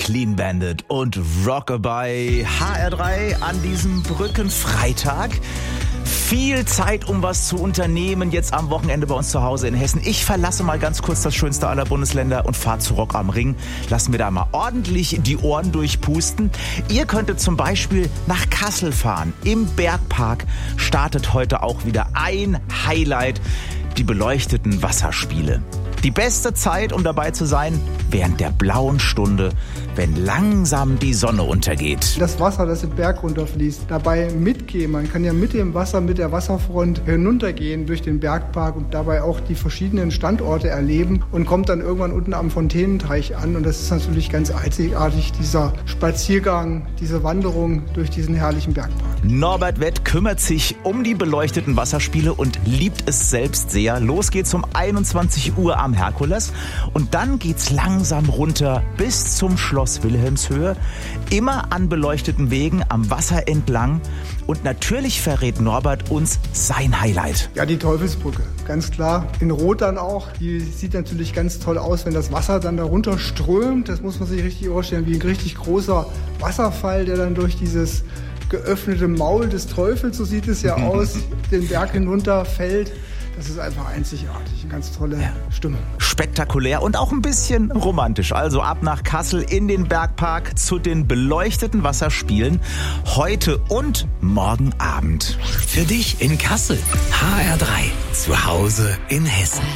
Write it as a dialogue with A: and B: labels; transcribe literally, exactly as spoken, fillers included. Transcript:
A: Clean Bandit und Rockabye. H R drei an diesem Brückenfreitag. Viel Zeit, um was zu unternehmen, jetzt am Wochenende bei uns zu Hause in Hessen. Ich verlasse mal ganz kurz das schönste aller Bundesländer und fahre zu Rock am Ring. Lassen wir da mal ordentlich die Ohren durchpusten. Ihr könntet zum Beispiel nach Kassel fahren. Im Bergpark startet heute auch wieder ein Highlight, die beleuchteten Wasserspiele. Die beste Zeit, um dabei zu sein, während der blauen Stunde, wenn langsam die Sonne untergeht.
B: Das Wasser, das den Berg runterfließt, dabei mitgehen. Man kann ja mit dem Wasser, mit der Wasserfront hinuntergehen durch den Bergpark und dabei auch die verschiedenen Standorte erleben und kommt dann irgendwann unten am Fontänenteich an. Und das ist natürlich ganz einzigartig, dieser Spaziergang, diese Wanderung durch diesen herrlichen Bergpark.
A: Norbert Wett kümmert sich um die beleuchteten Wasserspiele und liebt es selbst sehr. Los geht's um einundzwanzig Uhr am Herkules und dann geht's langsam runter bis zum Schloss Wilhelmshöhe, immer an beleuchteten Wegen am Wasser entlang. Und natürlich verrät Norbert uns sein Highlight.
B: Ja, die Teufelsbrücke, ganz klar. In Rot dann auch. Die sieht natürlich ganz toll aus, wenn das Wasser dann da runter strömt. Das muss man sich richtig vorstellen, wie ein richtig großer Wasserfall, der dann durch dieses geöffnete Maul des Teufels, so sieht es ja aus, den Berg hinunter fällt. Das ist einfach einzigartig, eine ganz tolle ja. Stimmung.
A: Spektakulär und auch ein bisschen romantisch. Also ab nach Kassel in den Bergpark zu den beleuchteten Wasserspielen heute und morgen Abend.
C: Für dich in Kassel. H R drei. Zu Hause in Hessen.